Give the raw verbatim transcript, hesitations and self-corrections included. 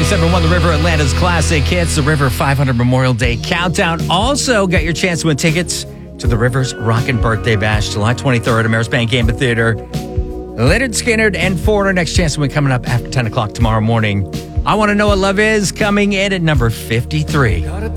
ninety-seven point one The River, Atlanta's classic hits, the River five hundred Memorial Day Countdown. Also got your chance to win tickets to the River's Rockin' Birthday Bash, July twenty-third at Amerispan Game Theater. Leonard Skinner and Foreigner, next chance to win coming up after ten o'clock tomorrow morning. I Want to Know What Love Is, coming in at number fifty-three.